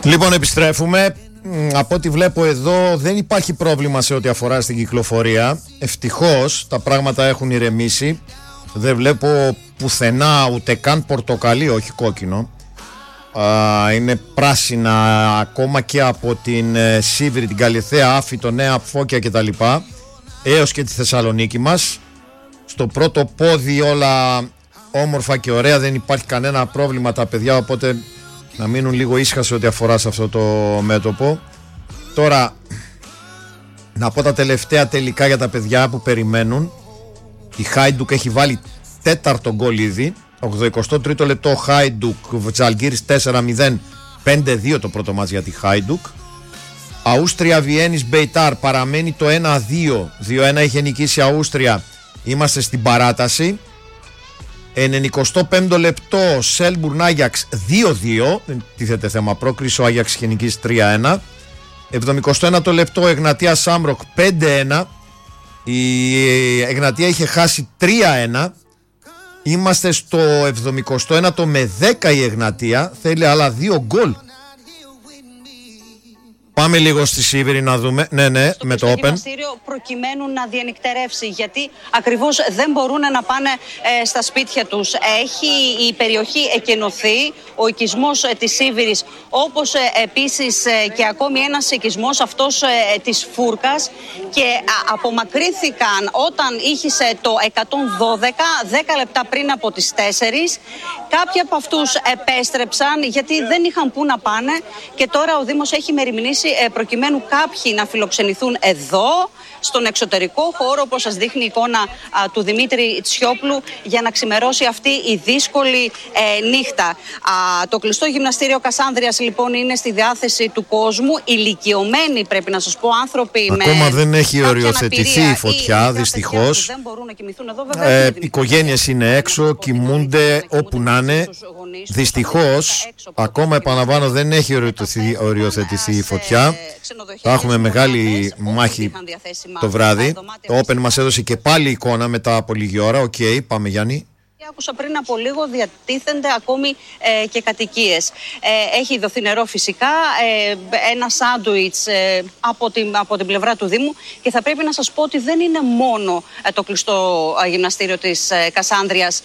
Λοιπόν, επιστρέφουμε. Από ό,τι βλέπω εδώ δεν υπάρχει πρόβλημα σε ό,τι αφορά στην κυκλοφορία. Ευτυχώς τα πράγματα έχουν ηρεμήσει. Δεν βλέπω πουθενά ούτε καν πορτοκαλί, όχι κόκκινο. Είναι πράσινα ακόμα και από την Σίβηρη, την Καλιθέα, Άφιτο, Νέα Φώκια κτλ. Έως και τη Θεσσαλονίκη μας. Στο πρώτο πόδι όλα όμορφα και ωραία, δεν υπάρχει κανένα πρόβλημα τα παιδιά, οπότε να μείνουν λίγο ήσυχα σε ό,τι αφορά σε αυτό το μέτωπο. Τώρα, να πω τα τελευταία τελικά για τα παιδιά που περιμένουν. Η Χάιντουκ έχει βάλει τέταρτο γκολ ήδη. 83ο λεπτό Χάιντουκ, Ζαλγκίρις 4-0, 5-2 το πρώτο μάτς για τη Χάιντουκ. Αούστρια Βιέννης Μπεϊτάρ παραμένει το 1-2. 2-1 είχε νικήσει η Αούστρια. Είμαστε στην παράταση. 95ο λεπτό Σέλμπουρν Άγιαξ 2-2. Δεν τίθεται θέμα πρόκριση. Ο Άγιαξ είχε νικήσει 3-1. 71ο λεπτό Εγνατία Σάμροκ 5-1. Η Εγνατία είχε χάσει 3-1. Είμαστε στο 71ο με 10 η Εγνατία. Θέλει άλλα 2 γκολ. Πάμε λίγο στη Σίβηρη να δούμε. Ναι, με το Open. Το γυμναστήριο προκειμένου να διανυκτερεύσει, γιατί ακριβώς δεν μπορούν να πάνε στα σπίτια τους. Έχει η περιοχή εκενωθεί, ο οικισμός της Σίβηρης, όπως επίσης και ακόμη ένας οικισμός, αυτός της Φούρκας, και απομακρύνθηκαν όταν ήχησε το 112, 10 λεπτά πριν από τις 4. Κάποιοι από αυτούς επέστρεψαν γιατί δεν είχαν πού να πάνε, και τώρα ο Δήμος έχει μεριμνήσει προκειμένου κάποιοι να φιλοξενηθούν εδώ στον εξωτερικό χώρο, όπως σας δείχνει η εικόνα του Δημήτρη Τσιόπλου, για να ξημερώσει αυτή η δύσκολη νύχτα. Το κλειστό γυμναστήριο Κασάνδριας λοιπόν είναι στη διάθεση του κόσμου. Ηλικιωμένοι, πρέπει να σας πω, άνθρωποι ακόμα δεν έχει οριοθετηθεί η φωτιά, δυστυχώς. Δεν μπορούν να κοιμηθούν εδώ, βέβαια. Οικογένειες είναι έξω, κοιμούνται όπου να είναι. Δυστυχώς, ακόμα επαναλαμβάνω, δεν έχει οριοθετηθεί η φωτιά. Θα έχουμε μεγάλη μάχη το βράδυ. Το Open μας έδωσε και πάλι εικόνα μετά από λίγη ώρα. Οκ, πάμε Γιάννη. Άκουσα πριν από λίγο, διατίθενται ακόμη και κατοικίες. Έχει δοθεί νερό φυσικά, ένα σάντουιτς από την πλευρά του Δήμου, και θα πρέπει να σας πω ότι δεν είναι μόνο το κλειστό γυμναστήριο της Κασάνδριας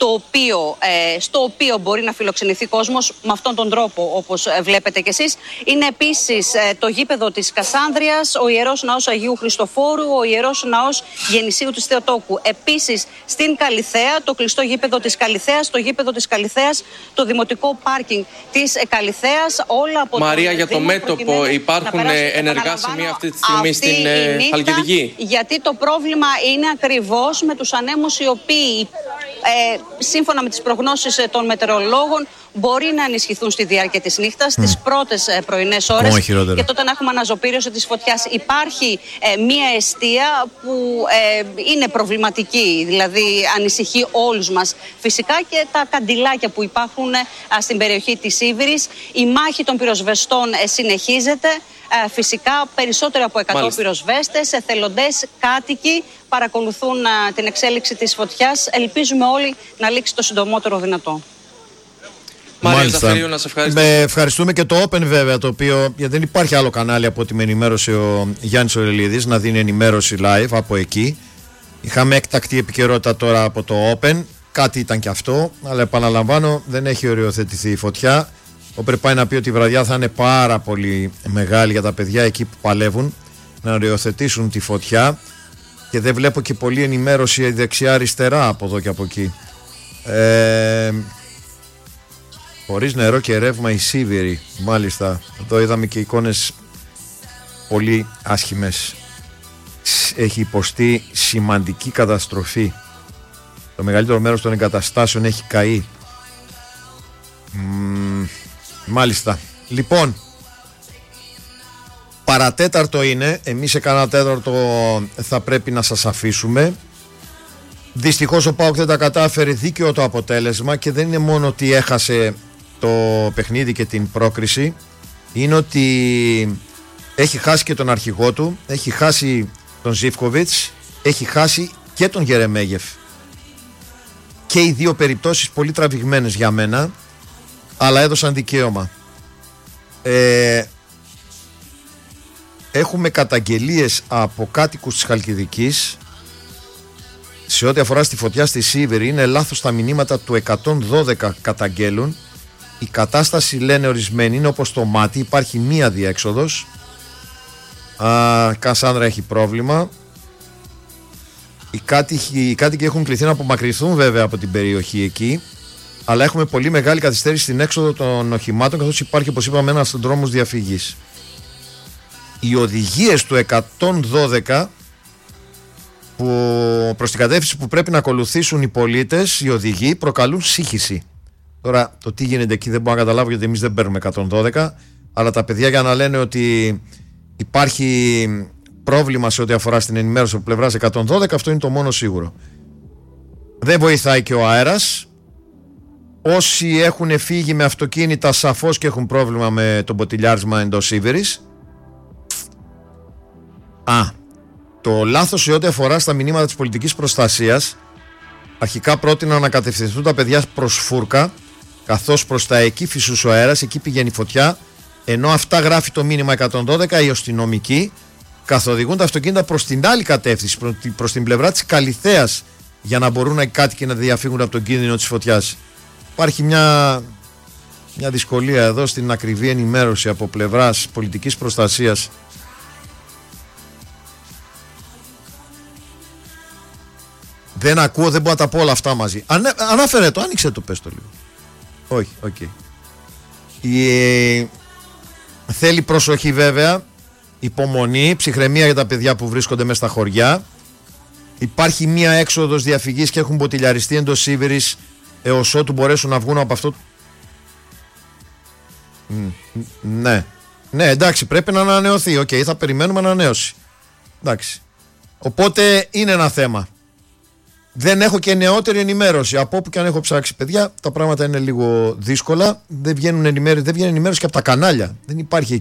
στο οποίο μπορεί να φιλοξενηθεί κόσμος με αυτόν τον τρόπο, όπως βλέπετε κι εσείς. Είναι επίσης το γήπεδο της Κασάνδριας, ο Ιερός Ναός Αγίου Χριστοφόρου, ο Ιερός Ναός Γεννησίου της Θεοτόκου. Επίσης στην Καλιθέα, το κλειστό γήπεδο της Καλιθέας, το γήπεδο της Καλιθέας, το δημοτικό πάρκινγκ της Καλιθέας, όλα από Μαρία, για το μέτωπο υπάρχουν ενεργά σημεία αυτή τη στιγμή στην Χαλκιδική? Γιατί το πρόβλημα είναι ακριβώς με τους ανέμους, οι οποίοι σύμφωνα με τις προγνώσεις των μετεωρολόγων μπορεί να ενισχυθούν στη διάρκεια της νύχτας, τις πρώτες πρωινές ώρες, και τότε να έχουμε αναζωπήρωση της φωτιάς. Υπάρχει μία εστία που είναι προβληματική, δηλαδή ανησυχεί όλους μας φυσικά, και τα καντιλάκια που υπάρχουν στην περιοχή της Σίβηρης. Η μάχη των πυροσβεστών συνεχίζεται. Φυσικά περισσότερο από 100 πυροσβέστες, εθελοντές, κάτοικοι παρακολουθούν την εξέλιξη της φωτιάς. Ελπίζουμε όλοι να λήξει το συντομότερο δυνατό. Μάλιστα. Ευχαριστούμε και το Open, βέβαια, το οποίο, γιατί δεν υπάρχει άλλο κανάλι από ό,τι με ενημέρωσε ο Γιάννης Ορελίδης να δίνει ενημέρωση live από εκεί. Είχαμε έκτακτη επικαιρότητα τώρα από το Open. Κάτι ήταν και αυτό, αλλά επαναλαμβάνω, δεν έχει οριοθετηθεί η φωτιά. Όπερ πάει να πει ότι η βραδιά θα είναι πάρα πολύ μεγάλη για τα παιδιά εκεί που παλεύουν να οριοθετήσουν τη φωτιά, και δεν βλέπω και πολλή ενημέρωση δεξιά-αριστερά από εδώ και από εκεί. Χωρίς νερό και ρεύμα η Σίβηρη, μάλιστα. Εδώ είδαμε και εικόνες πολύ άσχημες. Έχει υποστεί σημαντική καταστροφή. Το μεγαλύτερο μέρος των εγκαταστάσεων έχει καεί. Μάλιστα. Λοιπόν, παρατέταρτο είναι. Εμείς σε κανένα τέταρτο θα πρέπει να σας αφήσουμε. Δυστυχώς ο ΠΑΟΚ δεν τα κατάφερε, δίκαιο το αποτέλεσμα, και δεν είναι μόνο ότι έχασε το παιχνίδι και την πρόκριση, είναι ότι έχει χάσει και τον αρχηγό του, έχει χάσει τον Ζίβκοβιτς, έχει χάσει και τον Γερεμέγεφ. Και οι δύο περιπτώσεις πολύ τραβηγμένες για μένα, αλλά έδωσαν δικαίωμα. Έχουμε καταγγελίες από κάτοικους της Χαλκιδικής σε ό,τι αφορά στη φωτιά στη Σίβηρη. Είναι λάθος τα μηνύματα του 112 καταγγέλουν. Η κατάσταση, λένε ορισμένοι, είναι όπως το μάτι. Υπάρχει μία διέξοδος. Κασάνδρα έχει πρόβλημα. Οι κάτοικοι έχουν κληθεί να απομακρυνθούν βέβαια από την περιοχή εκεί, αλλά έχουμε πολύ μεγάλη καθυστέρηση στην έξοδο των οχημάτων, καθώς υπάρχει, όπως είπαμε, ένας δρόμος διαφυγής. Οι οδηγίες του 112 που προς την κατεύθυνση που πρέπει να ακολουθήσουν οι πολίτες, οι οδηγοί, προκαλούν σύγχυση. Τώρα το τι γίνεται εκεί δεν μπορώ να καταλάβω, γιατί εμείς δεν παίρνουμε 112, αλλά τα παιδιά για να λένε ότι υπάρχει πρόβλημα σε ό,τι αφορά στην ενημέρωση από πλευράς 112, αυτό είναι το μόνο σίγουρο. Δεν βοηθάει και ο αέρας. Όσοι έχουν φύγει με αυτοκίνητα σαφώς και έχουν πρόβλημα με το μποτιλιάρισμα εντός Σίβηρης. Το λάθος σε ό,τι αφορά στα μηνύματα της πολιτικής προστασίας, αρχικά πρότεινα να κατευθυνθούν τα παιδιά προς Φούρκα, καθώς προς τα εκεί φυσούσε ο αέρας, εκεί πηγαίνει η φωτιά, ενώ αυτά γράφει το μήνυμα 112, οι αστυνομικοί καθοδηγούν τα αυτοκίνητα προς την άλλη κατεύθυνση, προς την πλευρά της Καλιθέας, για να μπορούν οι κάτοικοι να διαφύγουν από τον κίνδυνο της φωτιάς. Υπάρχει μια δυσκολία εδώ στην ακριβή ενημέρωση από πλευράς πολιτικής προστασίας. Δεν ακούω, δεν μπορώ να τα πω όλα αυτά μαζί. Ανάφερε το, άνοιξε το, πες το λίγο. Όχι, οκ. Θέλει προσοχή βέβαια, υπομονή, ψυχραιμία για τα παιδιά που βρίσκονται μέσα στα χωριά. Υπάρχει μία έξοδος διαφυγής και έχουν μποτιλιαριστεί εντός Σίβηρης έως ότου μπορέσουν να βγουν από αυτό. Ναι, εντάξει, πρέπει να ανανεωθεί. Οκ, θα περιμένουμε ανανέωση. Εντάξει. Οπότε είναι ένα θέμα. Δεν έχω και νεότερη ενημέρωση. Από όπου και αν έχω ψάξει, παιδιά, τα πράγματα είναι λίγο δύσκολα. Δεν βγαίνει ενημέρωση και από τα κανάλια. Δεν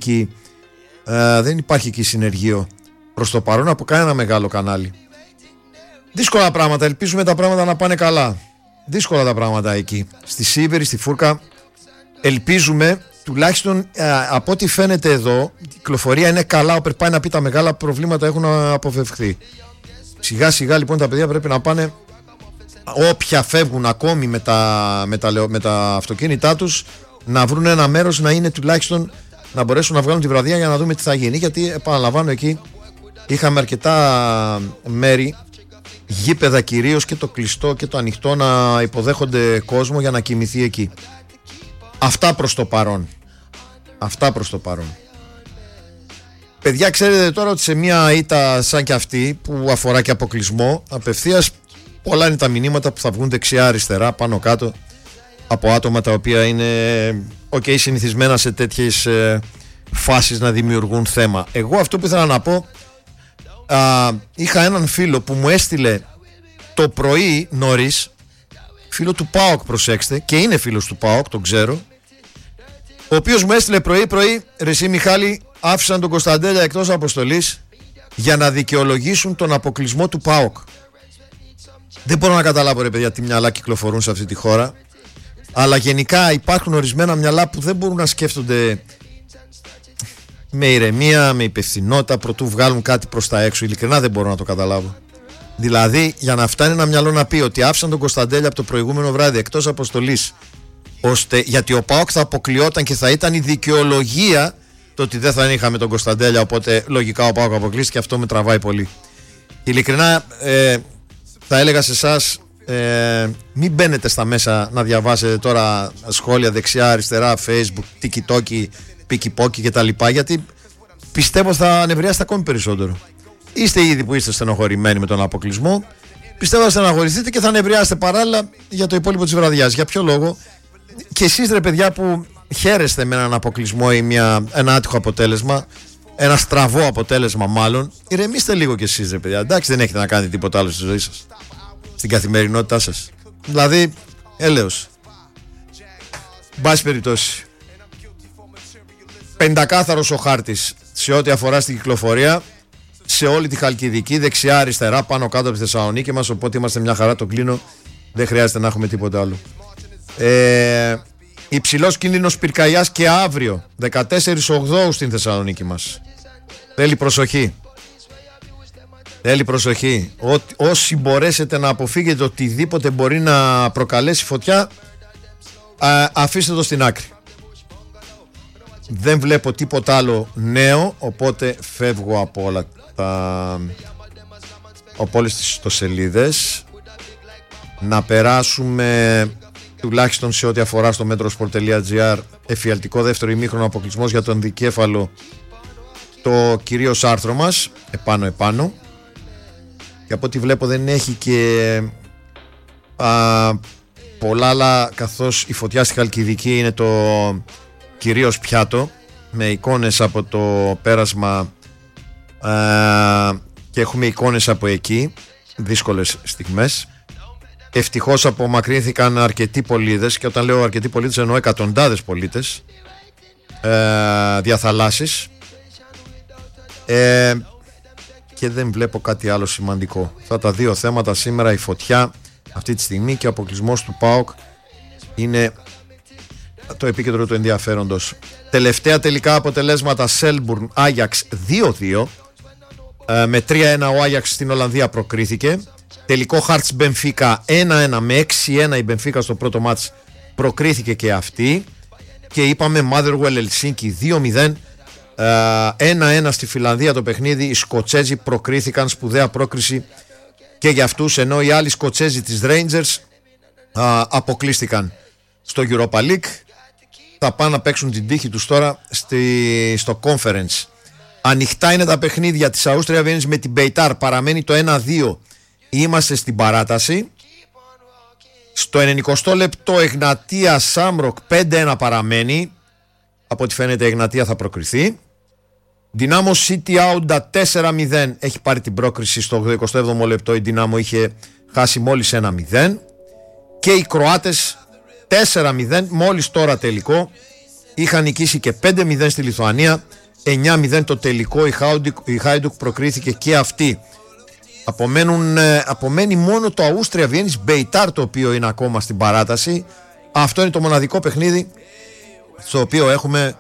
υπάρχει εκεί συνεργείο προς το παρόν από κανένα μεγάλο κανάλι. Δύσκολα πράγματα. Ελπίζουμε τα πράγματα να πάνε καλά. Δύσκολα τα πράγματα εκεί. Στη Σίβηρη, στη Φούρκα. Ελπίζουμε, τουλάχιστον από ό,τι φαίνεται εδώ, η κυκλοφορία είναι καλά. Όπερ πάει να πει τα μεγάλα προβλήματα έχουν αποφευχθεί. Σιγά σιγά λοιπόν τα παιδιά πρέπει να πάνε, όποια φεύγουν ακόμη με τα αυτοκίνητά τους, να βρουν ένα μέρος να είναι τουλάχιστον να μπορέσουν να βγάλουν τη βραδιά για να δούμε τι θα γίνει. Γιατί επαναλαμβάνω, εκεί είχαμε αρκετά μέρη, γήπεδα κυρίως, και το κλειστό και το ανοιχτό, να υποδέχονται κόσμο για να κοιμηθεί εκεί. Αυτά προς το παρόν. Παιδιά, ξέρετε τώρα ότι σε μια ήττα σαν και αυτή που αφορά και αποκλεισμό, απευθείας πολλά είναι τα μηνύματα που θα βγουν δεξιά αριστερά, πάνω κάτω, από άτομα τα οποία είναι συνηθισμένα σε τέτοιες φάσεις να δημιουργούν θέμα. Εγώ αυτό που ήθελα να πω, είχα έναν φίλο που μου έστειλε το πρωί νωρίς, φίλο του ΠΑΟΚ, προσέξτε, και είναι φίλος του ΠΑΟΚ, τον ξέρω, ο οποίος μου έστειλε πρωί, ρε εσύ Μιχάλη, άφησαν τον Κωνσταντέλια εκτός αποστολής για να δικαιολογήσουν τον αποκλεισμό του ΠΑΟΚ. Δεν μπορώ να καταλάβω, ρε παιδιά, τι μυαλά κυκλοφορούν σε αυτή τη χώρα, αλλά γενικά υπάρχουν ορισμένα μυαλά που δεν μπορούν να σκέφτονται με ηρεμία, με υπευθυνότητα, προτού βγάλουν κάτι προς τα έξω. Ειλικρινά δεν μπορώ να το καταλάβω. Δηλαδή, για να φτάνει ένα μυαλό να πει ότι άφησαν τον Κωνσταντέλια από το προηγούμενο βράδυ εκτός αποστολής, γιατί ο ΠΑΟΚ θα αποκλειόταν και θα ήταν η δικαιολογία το ότι δεν θα είχαμε τον Κωνσταντέλια, οπότε λογικά ο ΠΑΟΚ αποκλείστηκε. Αυτό με τραβάει πολύ. Ειλικρινά θα έλεγα σε εσάς, μην μπαίνετε στα μέσα να διαβάσετε τώρα σχόλια δεξιά, αριστερά, Facebook, TikTok, πικι-πόκι κτλ, γιατί πιστεύω θα ανεβριάσετε ακόμη περισσότερο. Είστε ήδη που είστε στενοχωρημένοι με τον αποκλεισμό, πιστεύω θα στεναχωρηθείτε και θα ανεβριάσετε παράλληλα για το υπόλοιπο της βραδιάς. Για ποιο λόγο? Και εσείς, ρε παιδιά, που χαίρεστε με έναν αποκλεισμό ή ένα άτυχο αποτέλεσμα, ένα στραβό αποτέλεσμα μάλλον, ηρεμήστε λίγο κι εσείς, ρε παιδιά. Εντάξει, δεν έχετε να κάνετε τίποτα άλλο στη ζωή σας, στην καθημερινότητά σας. Δηλαδή, έλεος. Μπάση περιπτώσει, πεντακάθαρος ο χάρτης σε ό,τι αφορά στην κυκλοφορία σε όλη τη Χαλκιδική, δεξιά, αριστερά, πάνω κάτω από τη Θεσσαλονίκη μας, οπότε είμαστε μια χαρά, το κλείνω, δεν χρειάζεται να έχουμε τίποτα άλλο. Υψηλός κίνδυνος πυρκαγιάς και αύριο 14/8 στην Θεσσαλονίκη μας. Θέλει προσοχή. Θέλει προσοχή. Όσοι μπορέσετε να αποφύγετε οτιδήποτε μπορεί να προκαλέσει φωτιά, αφήστε το στην άκρη. Δεν βλέπω τίποτα άλλο νέο, οπότε φεύγω από όλα από όλες τις ιστοσελίδες. Να περάσουμε τουλάχιστον σε ό,τι αφορά στο metrosport.gr, εφιαλτικό δεύτερο ημίχρονο, αποκλεισμός για τον δικέφαλο, το κυρίως άρθρο μας επάνω. Και από ό,τι βλέπω δεν έχει και πολλά άλλα, καθώς η φωτιά στη Χαλκιδική είναι το κυρίως πιάτο, με εικόνες από το πέρασμα και έχουμε εικόνες από εκεί, δύσκολες στιγμές. Ευτυχώς απομακρύνθηκαν αρκετοί πολίτες, και όταν λέω αρκετοί πολίτες εννοώ εκατοντάδες πολίτες, διαθαλάσσεις, και δεν βλέπω κάτι άλλο σημαντικό. Αυτά τα δύο θέματα σήμερα, η φωτιά αυτή τη στιγμή και ο αποκλεισμός του ΠΑΟΚ, είναι το επίκεντρο του ενδιαφέροντος. Τελευταία τελικά αποτελέσματα: Σέλμπουρν Άγιαξ 2-2, με 3-1 ο Άγιαξ στην Ολλανδία προκρίθηκε. Τελικό Χάρτς Μπενφίκα 1-1, με 6-1 η Μπενφίκα στο πρώτο μάτς προκρίθηκε και αυτή. Και είπαμε Motherwell Ελσίνκι 2-0, 1-1 στη Φιλανδία το παιχνίδι. Οι Σκοτσέζοι προκρίθηκαν, σπουδαία πρόκριση και για αυτούς, ενώ οι άλλοι Σκοτσέζοι της Rangers αποκλείστηκαν στο Europa League. Θα πάνε να παίξουν την τύχη τους τώρα στο Conference. Ανοιχτά είναι τα παιχνίδια της Αούστρια Βιέννης με την Μπεϊτάρ, παραμένει το 1-2. Είμαστε στην παράταση. Στο 90 λεπτό Εγνατία Σάμροκ 5-1 παραμένει. Από ό,τι φαίνεται η Εγνατία θα προκριθεί. Δυνάμο City Άουντα 4-0 έχει πάρει την πρόκριση. Στο 27ο λεπτό η Δυνάμο είχε χάσει μόλις 1-0. Και οι Κροάτες 4-0 μόλις τώρα τελικό. Είχαν νικήσει και 5-0 στη Λιθουανία. 9-0 το τελικό. Η Χάιντουκ προκρίθηκε και αυτή. Απομένει μόνο το Αούστρια Βιέννης Μπεϊτάρ, το οποίο είναι ακόμα στην παράταση. Αυτό είναι το μοναδικό παιχνίδι στο οποίο έχουμε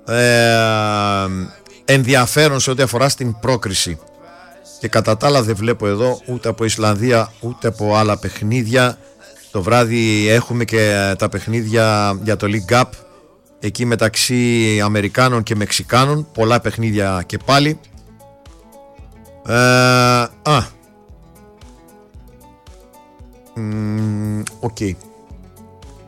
ενδιαφέρον σε ό,τι αφορά στην πρόκριση. Και κατά τα άλλα δεν βλέπω εδώ ούτε από Ισλανδία ούτε από άλλα παιχνίδια. Το βράδυ έχουμε και τα παιχνίδια για το League Cup, εκεί μεταξύ Αμερικάνων και Μεξικάνων. Πολλά παιχνίδια και πάλι. Οκ.